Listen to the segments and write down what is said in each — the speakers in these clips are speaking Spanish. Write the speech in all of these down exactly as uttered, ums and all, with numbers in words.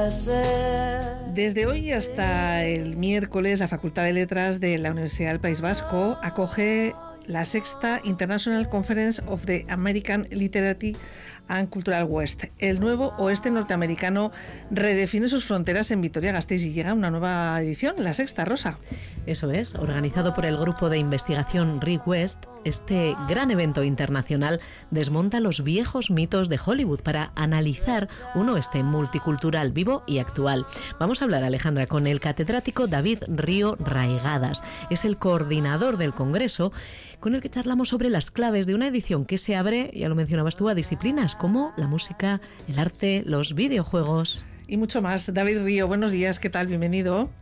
Desde hoy hasta el miércoles, la Facultad de Letras de la Universidad del País Vasco acoge la sexta International Conference of the American Literary and Cultural West. El nuevo oeste norteamericano redefine sus fronteras en Vitoria-Gasteiz y llega una nueva edición, la sexta, Rosa. Eso es, organizado por el grupo de investigación Rick West, este gran evento internacional desmonta los viejos mitos de Hollywood para analizar un oeste multicultural vivo y actual. Vamos a hablar, Alejandra, con el catedrático David Río Raigadas. Es el coordinador del Congreso, con el que charlamos sobre las claves de una edición que se abre, ya lo mencionabas tú, a disciplinas como la música, el arte, los videojuegos. Y mucho más. David Río, buenos días, ¿qué tal? Bienvenido.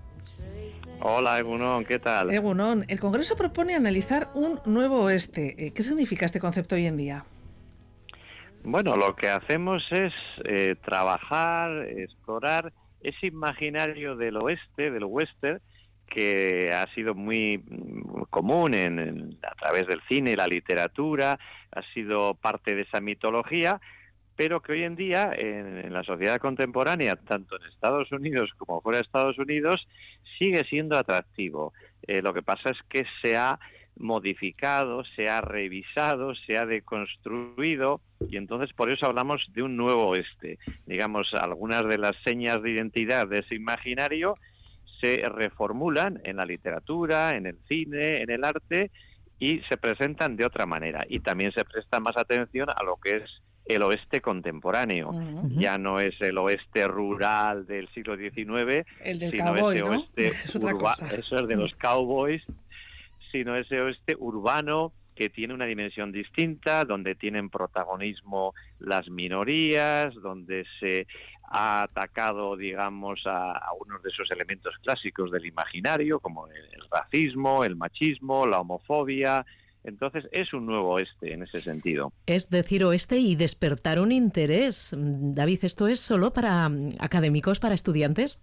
Hola, Egunon, ¿qué tal? Egunon, el Congreso propone analizar un nuevo oeste. ¿Qué significa este concepto hoy en día? Bueno, lo que hacemos es eh, trabajar, explorar ese imaginario del oeste, del western, que ha sido muy común en, en, a través del cine y la literatura, ha sido parte de esa mitología, pero que hoy en día en, en la sociedad contemporánea, tanto en Estados Unidos como fuera de Estados Unidos, sigue siendo atractivo. Eh, lo que pasa es que se ha modificado, se ha revisado, se ha deconstruido, y entonces por eso hablamos de un nuevo oeste. Digamos, algunas de las señas de identidad de ese imaginario se reformulan en la literatura, en el cine, en el arte, y se presentan de otra manera. Y también se presta más atención a lo que es el oeste contemporáneo. Uh-huh. Ya no es el oeste rural del siglo diecinueve, el del sino cowboy, ese ¿no? oeste es otra urba- cosa. eso es de los cowboys, sino ese oeste urbano que tiene una dimensión distinta, donde tienen protagonismo las minorías, donde se ha atacado, digamos, a, a unos de esos elementos clásicos del imaginario, como el, el racismo, el machismo, la homofobia. Entonces es un nuevo oeste en ese sentido. Es decir, oeste y despertar un interés. David, ¿esto es solo para académicos, para estudiantes?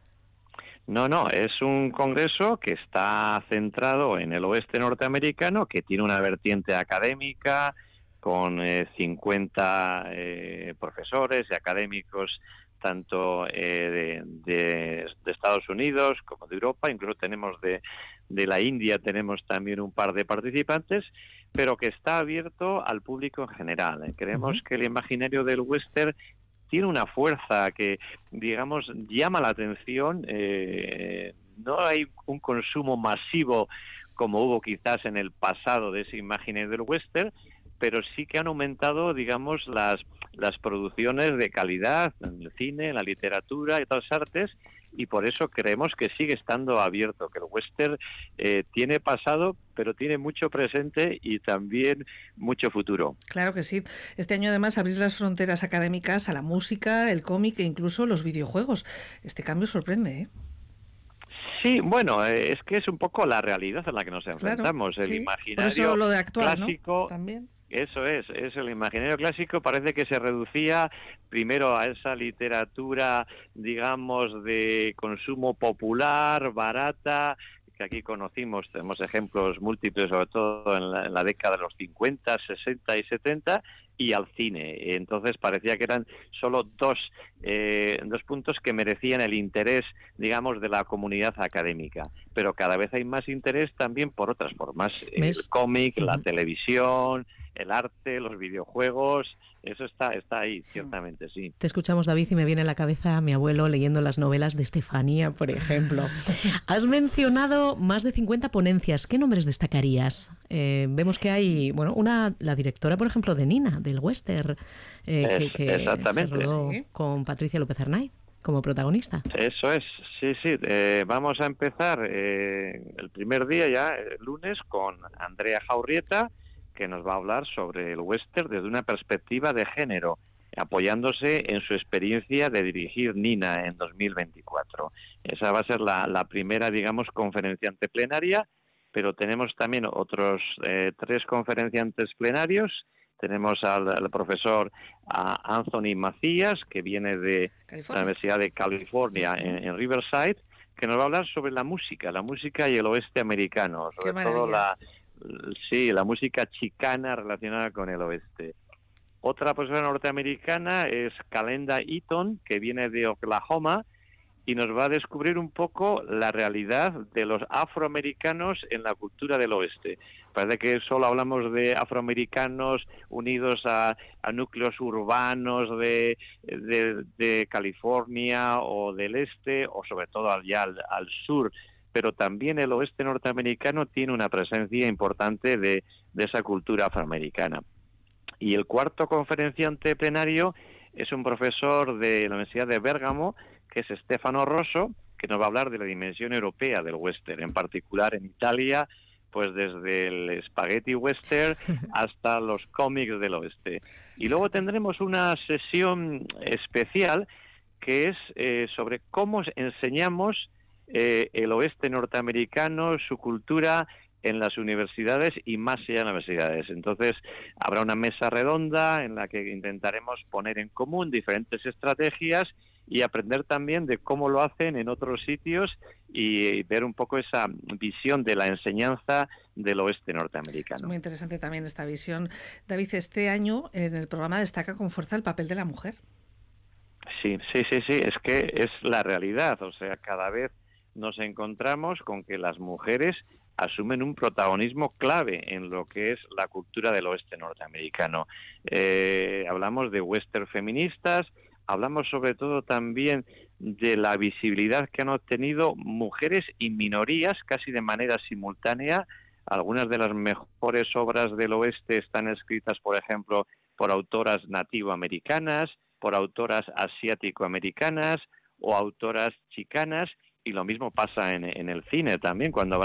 No, no, es un congreso que está centrado en el oeste norteamericano, que tiene una vertiente académica con eh, cincuenta eh, profesores y académicos tanto eh, de, de, de Estados Unidos como de Europa, incluso tenemos de, de la India, tenemos también un par de participantes, pero que está abierto al público en general. ¿eh? Creemos uh-huh. que el imaginario del western tiene una fuerza que, digamos, llama la atención. Eh, no hay un consumo masivo como hubo quizás en el pasado de ese imaginario del western, pero sí que han aumentado, digamos, las las producciones de calidad en el cine, en la literatura y otras artes, y por eso creemos que sigue estando abierto, que el western eh, tiene pasado, pero tiene mucho presente y también mucho futuro. Claro que sí. Este año además abrís las fronteras académicas a la música, el cómic e incluso los videojuegos. Este cambio sorprende, ¿eh? Sí, bueno, eh, es que es un poco la realidad en la que nos enfrentamos. Claro, el sí. imaginario por eso lo de actual, clásico, ¿no? También. Eso es, es el imaginario clásico, parece que se reducía primero a esa literatura, digamos, de consumo popular, barata, que aquí conocimos, tenemos ejemplos múltiples, sobre todo en la, en la década de los cincuenta, sesenta y setenta, y al cine. Entonces parecía que eran solo dos, eh, dos puntos que merecían el interés, digamos, de la comunidad académica. Pero cada vez hay más interés también por otras formas. El cómic, la televisión, el arte, los videojuegos, eso está está ahí, ciertamente, sí. Te escuchamos, David, y me viene a la cabeza mi abuelo leyendo las novelas de Estefanía, por ejemplo. Has mencionado más de cincuenta ponencias. ¿Qué nombres destacarías? Eh, vemos que hay, bueno, una, la directora, por ejemplo, de Nina, del western, eh, es, que, que exactamente. se rodó ¿Sí? con Patricia López Arnaiz como protagonista. Eso es, sí, sí. Eh, vamos a empezar eh, el primer día ya, el lunes, con Andrea Jaurrieta, que nos va a hablar sobre el western desde una perspectiva de género, apoyándose en su experiencia de dirigir Nina en dos mil veinticuatro. Esa va a ser la, la primera, digamos, conferenciante plenaria, pero tenemos también otros eh, tres conferenciantes plenarios. Tenemos al, al profesor a Anthony Macías, que viene de California. la Universidad de California en, en Riverside, que nos va a hablar sobre la música, la música y el oeste americano, sobre todo la Sí, la música chicana relacionada con el oeste. Otra profesora norteamericana es Calenda Eaton, que viene de Oklahoma, y nos va a descubrir un poco la realidad de los afroamericanos en la cultura del oeste. Parece que solo hablamos de afroamericanos unidos a, a núcleos urbanos de, de, de California o del este, o sobre todo allá al, al sur, pero también el oeste norteamericano tiene una presencia importante de, de esa cultura afroamericana. Y el cuarto conferenciante plenario es un profesor de la Universidad de Bérgamo, que es Stefano Rosso, que nos va a hablar de la dimensión europea del western, en particular en Italia, pues desde el spaghetti western hasta los cómics del oeste. Y luego tendremos una sesión especial que es eh, sobre cómo enseñamos eh, el oeste norteamericano, su cultura en las universidades y más allá de las universidades. Entonces, habrá una mesa redonda en la que intentaremos poner en común diferentes estrategias y aprender también de cómo lo hacen en otros sitios y ver un poco esa visión de la enseñanza del oeste norteamericano. Es muy interesante también esta visión. David, este año en el programa destaca con fuerza el papel de la mujer. Sí, sí, sí, sí, es que es la realidad. O sea, cada vez nos encontramos con que las mujeres asumen un protagonismo clave en lo que es la cultura del oeste norteamericano. Eh, hablamos de western feministas, hablamos sobre todo también de la visibilidad que han obtenido mujeres y minorías casi de manera simultánea. Algunas de las mejores obras del oeste están escritas, por ejemplo, por autoras nativoamericanas, por autoras asiático-americanas o autoras chicanas, y lo mismo pasa en, en el cine también, cuando